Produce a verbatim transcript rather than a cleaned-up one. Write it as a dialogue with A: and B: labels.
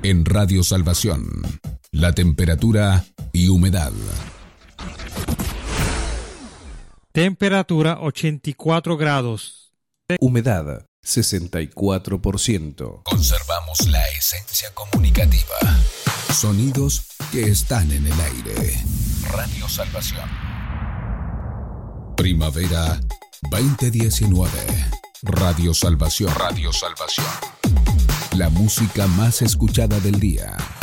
A: En Radio Salvación, la temperatura y humedad.
B: Temperatura ochenta y cuatro grados.
C: Humedad sesenta y cuatro por ciento.
A: Conservamos la esencia comunicativa. Sonidos que están en el aire. Radio Salvación. Primavera veinte diecinueve. Radio Salvación. Radio Salvación. La música más escuchada del día.